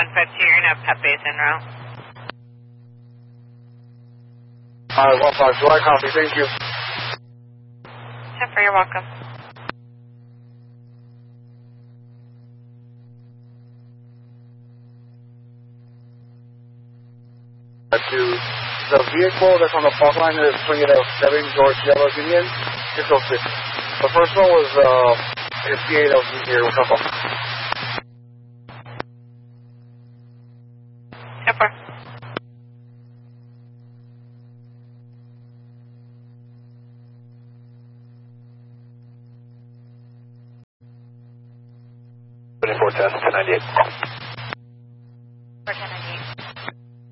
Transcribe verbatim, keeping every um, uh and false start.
five two, you're going to have Pep Base en route. Alright, one five two, I copy, thank you. Jennifer, you're welcome. To the vehicle that's on the fault line that is swinging at seven George Yellow Union, six oh six. The first one was uh, S P A that was in here. What's up? Jennifer. twenty-four ten, ten ninety-eight.